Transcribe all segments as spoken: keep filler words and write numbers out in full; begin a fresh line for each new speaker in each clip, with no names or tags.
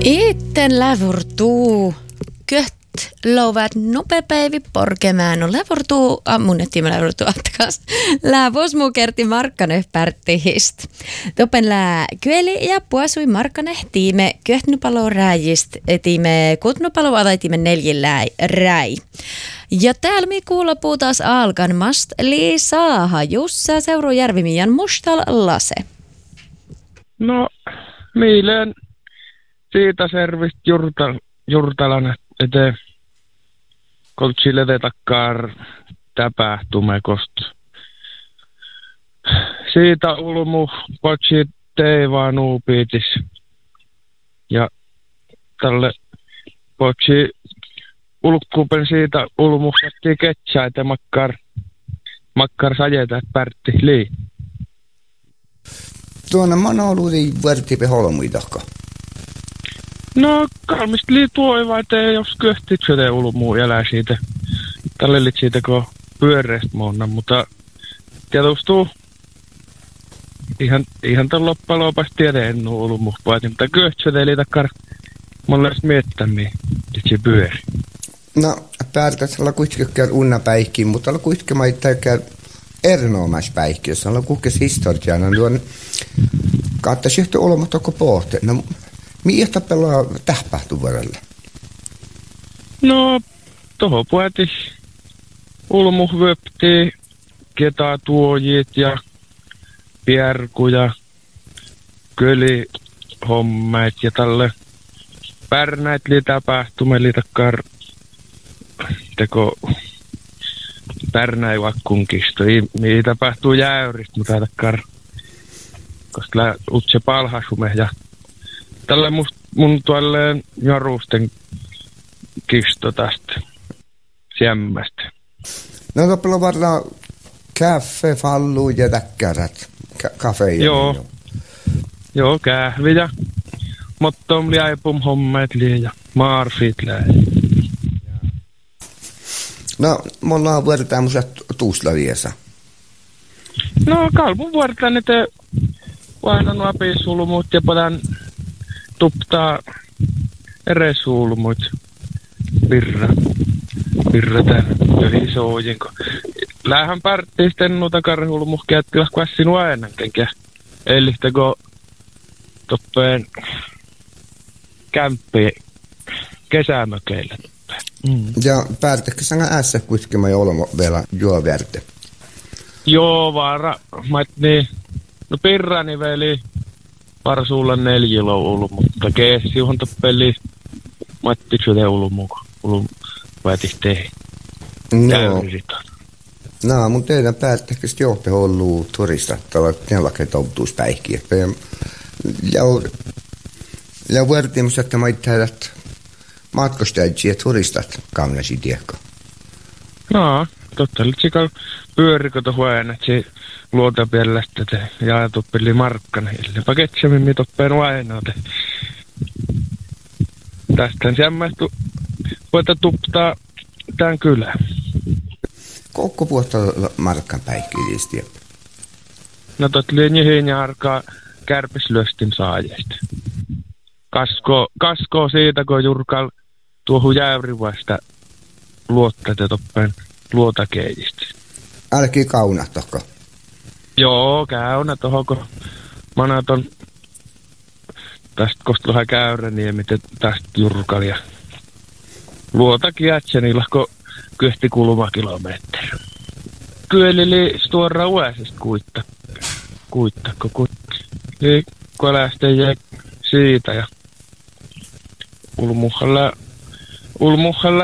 Itten lävurtuu kött louvat nopepäivi porkemään on lävurtuu ammunnettiin mä lävurtuu atkas lävos mu kerti Markkane pärttihist. Topen lää kyeli ja puasui Markkane tiime köhtnupalo rääjist tiime kutnupalo adaitimme neljillä räi. Ja täällä mi kuulla puhutas alkan mast li saaha Jussa Seurujärvimian mustal lase.
No, miileen siitä servist jurtal, jurtalan eteen koltsille takkaan täpähtumekost. Siitä ulmu koltsi teivaa nuupiitis. Ja tälle koltsi ulkkuupen siitä ulmuhtettiin ketsää, että makkar, makkar sajeta pärtti lii.
Tuona manoluudi vuortipe holmuidahka.
No, kalmista lii tuoiva, että jos köhtit syötä ulmuu elää siitä. Tälle lit siitä, kun pyöreästä monna, mutta tietustuu ihan, ihan tämän loppujen lopuksi tiedä ennu ulmuu paati, mutta köhti syötä eli takkar monenlaista miettämiä, että se pyöri.
No, päätetään olla kuitenkin käy unnapäikkiin, mutta olla kuitenkin maittaa käy erinomaisesti päikkiä, jos on kuitenkin historiana, niin on katsoisi yhtä olematoko pohte. No, miihtä pelaa tähpähtu vuodelle?
No, toho puhutis ulmuh vöpti, ketä tuojit ja pierkuja, kölihommait ja tälle pärnäit li täpähtume li takkar teko pärnäi vakkunkisto. Ei tapahtuu jäyristä, mutta takkar koska utse palhasume ja tälle must, mun tuolle jarusten kisto tästä siemmästä.
No toppelo varmaan kaffe, fallu ja täkkärät. Ka- kafe ja
joo.
Niin,
joo, kähvi ja mottom liaipum hommet li ja marfit lää.
No, me ollaan vuodetaan musta tuuslaviesa.
No, kalpun vuodetaan, että vaihdan apisulmut ja podan tuptaa eresulmut. Virra. Virra tän johin soojinko. Lähän pärttiin sitten nuuta karhulmuh käyttivä kvassin ainakenkä. Eli kun toppeen kämppi kesämökeillä.
Mm. Ja päätettekö sana ässä kuitenkin mä olemme vielä juo verte?
Joo, vaara. Mä niin, no pirrani veli parsuulla neljillä ollut, mutta keessi on toppeli Matti syötä ollut mukaan. Ollut vaatis tehdä.
No. No, mun teidän päätettekö sitten johte ollut turistattavat nellakin toutuuspäihkiä. Ja, ja vuortimus, että mä itseädät matkustajat ja turistat kaunasi tiekko.
No, totta. Litsikal pyörikö tuohon aina, että se luota pielestä te jaatuppeli Markkane. Eli paketsemmin mi toppeen aina. Tästä siemmästu voita tuptaa tämän kylään.
Koukko puhuta Markkan päihkiä?
No tot lienjihin ja arkaa kärpislöstin saajista. Kasko, kasko siitä, kun Jurkal tuohon jäyrivästä luottaa toppeen luotakeijistä.
Älkii kaunahtohko?
Joo, käynä tohon, kun manat on tästä kostuhan Käyräniemi tästä Jurkal ja luotakin jätsenillä, kun kyhti kuluma kilometri. Kyölili suoraan uäisestä kuitta. Kuitta, kun kuitta. Eli kolästä jäi siitä ja ulmuhalla, ulmuhalla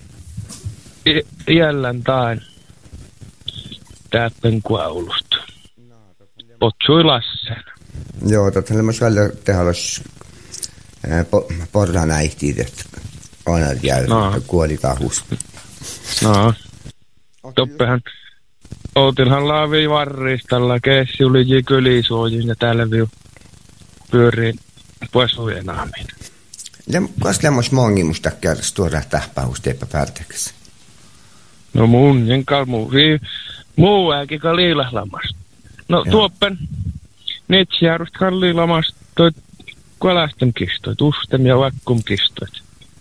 iällän tain täppen kuaulusta. Otsui Lassen.
Joo, totta mä siellä tehdä olisi porra näihtiit, että aina jäi,
no.
Kuoli tahus.
No, toppehan outilhan laavii varristalla, keessi oli kylisuojin ja täällä viu pyörii puesujen aamiin.
Ja kas lämmös mongi musta kerras tuoda tähpähus teepä päätäkäs?
No mun jenkal muu, muu äkika liilahlamasta. No tuoppen, netsiärust kalliilamasta toi vakkualähtön kistoit, ustem ja vakkum kistoit.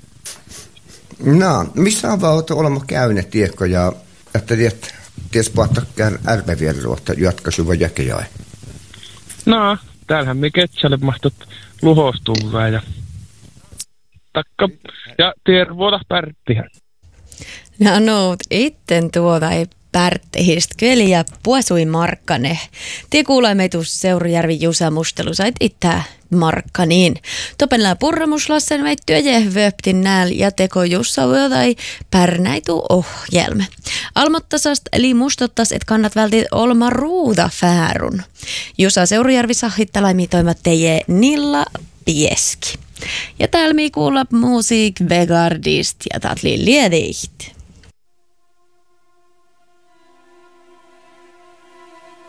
No, missä on vaan olet olema käynyt, tiekko, ja että tiedät, ties puhuttakaan ärpävierruotta, jatkaisu jäkejai?
No, täällähän me ketsälle mahtot luhostuvää ja takka, ja tervoita Pärttihän.
No, no, itten tuota ei Pärttihistä. Kyllä ja puasui Markkane. Tie kuulee meitus Seurujärvi Jusa Mustelu sait itää Markkaniin. Topenlää purramuslassen väittyä jehvöptin nääl ja teko Jussa tai pärnäitu ohjelme. Almottasast eli mustottas, et kannat vältit olma ruuda fäärun. Jusa Seurujärvi sahittalai toimat teje Nilla Pieski. Ja täällä mi kuulla musiik Vegardist ja tatli liedeiht.